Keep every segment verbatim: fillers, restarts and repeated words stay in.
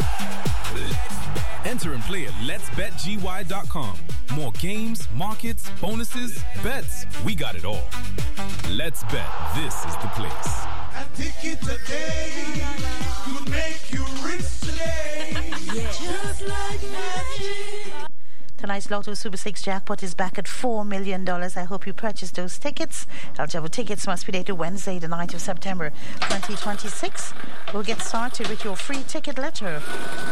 Enter and play at lets bet g y dot com. More games, markets, bonuses, bets. We got it all. Let's Bet. This is the place. A ticket today could make you rich today. Yeah. Just like magic. Tonight's Lotto Super six jackpot is back at four million dollars. I hope you purchased those tickets. Eligible tickets must be dated Wednesday, the ninth of September, twenty twenty-six. We'll get started with your free ticket letter.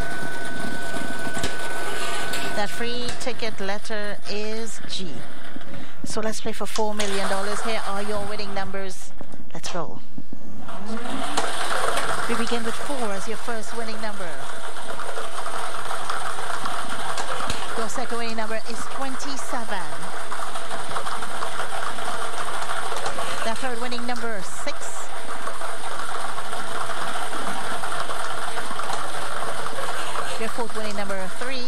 That free ticket letter is G. So let's play for four million dollars. Here are your winning numbers. Let's roll. We begin with four as your first winning number. Your second winning number is twenty-seven. The third winning number, six. Your fourth winning number, three.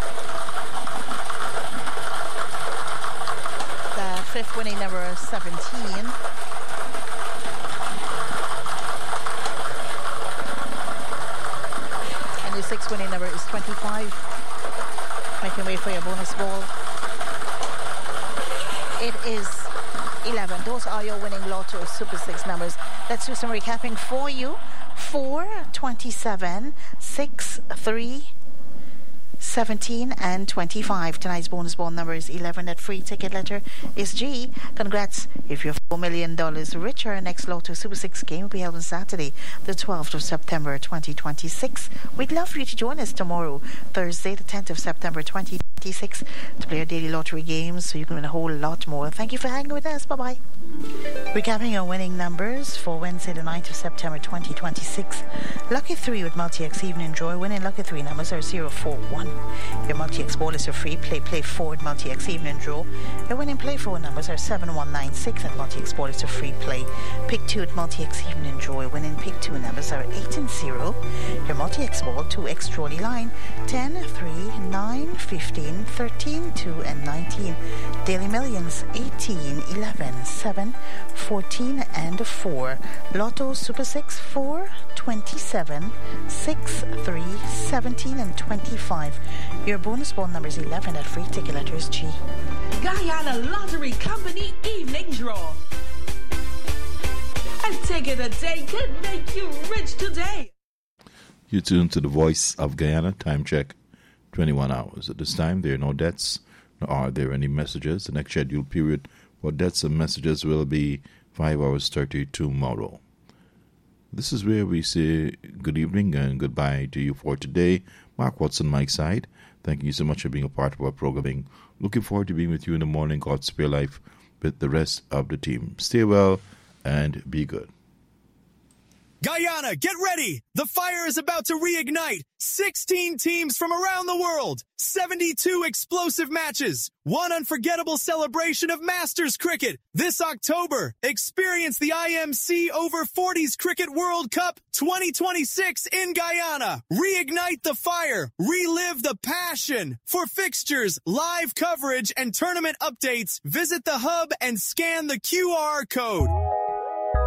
The fifth winning number, seventeen. And your sixth winning number is twenty-five. Making way for your bonus ball. It is eleven. Those are your winning Lotto Super six numbers. Let's do some recapping for you. four, twenty-seven, six, three, seventeen, and twenty-five. Tonight's bonus ball number is eleven. That free ticket letter is G. Congrats if you're four million dollars richer. Next Lotto Super six game will be held on Saturday, the twelfth of September, twenty twenty-six. We'd love for you to join us tomorrow, Thursday, the tenth of September, twenty twenty-six, to play our daily lottery games so you can win a whole lot more. Thank you for hanging with us. Bye-bye. Recapping our winning numbers for Wednesday, the ninth of September, twenty twenty-six. Lucky three with Multi-X Evening Draw. Winning lucky three numbers are zero four one. Your Multi-X ball is for free. Play, play four with Multi-X Evening Draw. Your winning play four numbers are seven one nine six, and Multi-X ball is a free play. Pick two at Multi-X Evening Draw. Your winning pick two numbers are eight and zero. Your Multi-X ball, two X trolley line, ten, three, nine, fifteen, thirteen, two, and nineteen. Daily Millions, eighteen, eleven, seven, fourteen, and four. Lotto Super six, four, twenty-seven, six, three, seventeen, and twenty-five. Your bonus ball number is eleven. That free ticket letter is G. Guyana Lottery Company Evening Draw. A ticket a day could make you rich today. You tune to the Voice of Guyana. Time check, twenty-one hours. At this time, there are no deaths, nor are there any messages. The next scheduled period for deaths and messages will be five hours thirty tomorrow. This is where we say good evening and goodbye to you for today. Mark Watson, Mike Side. Thank you so much for being a part of our programming. Looking forward to being with you in the morning. God spare life with the rest of the team. Stay well and be good. Guyana, get ready! The fire is about to reignite. sixteen teams from around the world. seventy-two explosive matches. One unforgettable celebration of Masters cricket. This October, experience the I M C Over forties Cricket World Cup twenty twenty-six in Guyana. Reignite the fire. Relive the passion. For fixtures, live coverage, and tournament updates, visit the hub and scan the Q R code.